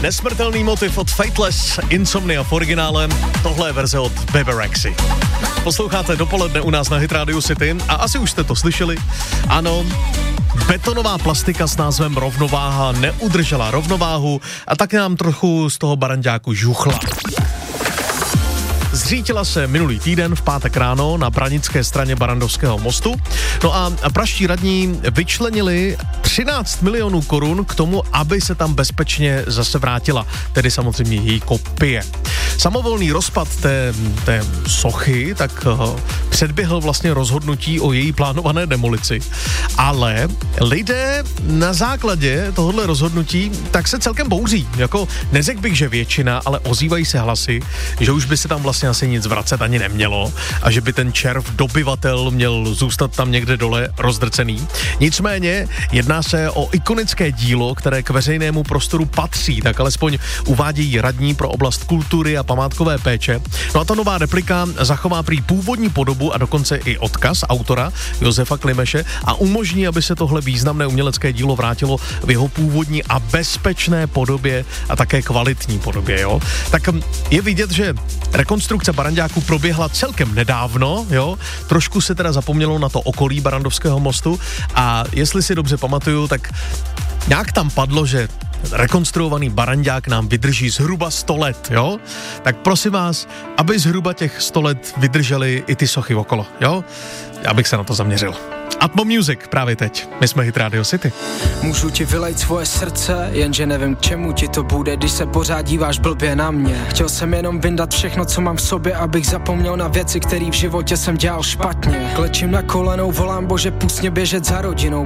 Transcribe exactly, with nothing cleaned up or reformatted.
Nesmrtelný motiv od Fateless, Insomnia v originále, tohle je verze od Bebe Rexy. Posloucháte dopoledne u nás na Hit Radio City a asi už jste to slyšeli. Ano, betonová plastika s názvem Rovnováha neudržela rovnováhu a tak nám trochu z toho baranďáku žuchla. Zřítila se minulý týden v pátek ráno na branické straně Barrandovského mostu. No a pražští radní vyčlenili třináct milionů korun k tomu, aby se tam bezpečně zase vrátila. Tedy samozřejmě její kopie. Samovolný rozpad té, té sochy tak uh, předběhl vlastně rozhodnutí o její plánované demolici. Ale lidé na základě tohohle rozhodnutí tak se celkem bouří. Jako neřekl bych, že většina, ale ozývají se hlasy, že už by se tam vlastně asi nic vracet ani nemělo a že by ten červ dobyvatel měl zůstat tam někde dole rozdrcený. Nicméně jedná se o ikonické dílo, které k veřejnému prostoru patří, tak alespoň uvádějí radní pro oblast kultury a památkové péče. No a ta nová replika zachová prý původní podobu a dokonce i odkaz autora Josefa Klimeše a umožní, aby se tohle významné umělecké dílo vrátilo v jeho původní a bezpečné podobě a také kvalitní podobě, jo. Tak je vidět, že rekonstrukce baranďáku proběhla celkem nedávno, jo. Trošku se teda zapomnělo na to okolí Barrandovského mostu a jestli si dobře pamatuju, tak nějak tam padlo, že rekonstruovaný baranďák nám vydrží zhruba sto let, jo? Tak prosím vás, aby zhruba těch sto let vydržely i ty sochy okolo, jo? Já bych se na to zaměřil. Atmo Music právě teď. My jsme Hit Radio City. Můžu ti vylejt svoje srdce, jenže nevím k čemu ti to bude, když se pořád díváš blbě na mě. Chtěl jsem jenom vyndat všechno, co mám v sobě, abych zapomněl na věci, které v životě jsem dělal špatně. Klečím na kolenou, volám Bože, pust mě běžet za rodinou,